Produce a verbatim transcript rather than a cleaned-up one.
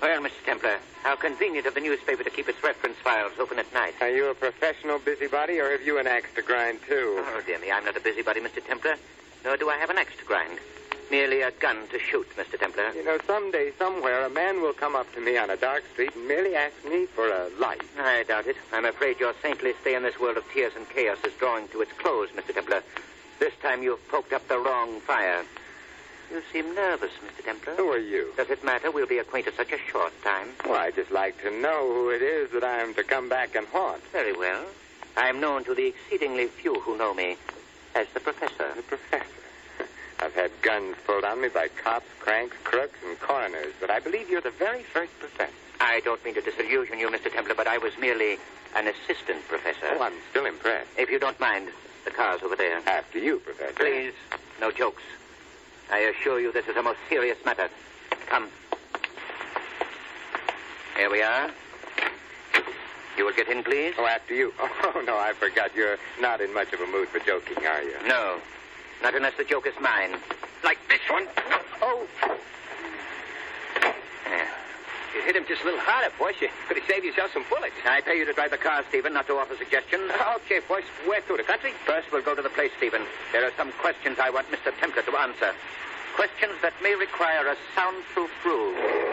Well, Mister Templar, how convenient of the newspaper to keep its reference files open at night. Are you a professional busybody, or have you an axe to grind, too? Oh, dear me, I'm not a busybody, Mister Templar. Nor do I have an axe to grind. Merely a gun to shoot, Mister Templar. You know, someday, somewhere, a man will come up to me on a dark street and merely ask me for a light. I doubt it. I'm afraid your saintly stay in this world of tears and chaos is drawing to its close, Mister Templar. This time you've poked up the wrong fire. You seem nervous, Mister Templar. Who are you? Does it matter? We'll be acquainted such a short time. Well, I'd just like to know who it is that I am to come back and haunt. Very well. I am known to the exceedingly few who know me as the Professor. The Professor? I've had guns pulled on me by cops, cranks, crooks, and coroners, but I believe you're the very first professor. I don't mean to disillusion you, Mister Templar, but I was merely an assistant professor. Oh, I'm still impressed. If you don't mind, the car's over there. After you, Professor. Please, no jokes. I assure you this is a most serious matter. Come. Here we are. You will get in, please? Oh, after you. Oh, no, I forgot. You're not in much of a mood for joking, are you? No. Not unless the joke is mine. Like this one. Oh. Yeah. You hit him just a little harder, boys. You could have saved yourself some bullets. I pay you to drive the car, Stephen, not to offer suggestions. Okay, boys. Where through the country? First, we'll go to the place, Stephen. There are some questions I want Mister Templar to answer. Questions that may require a soundproof room.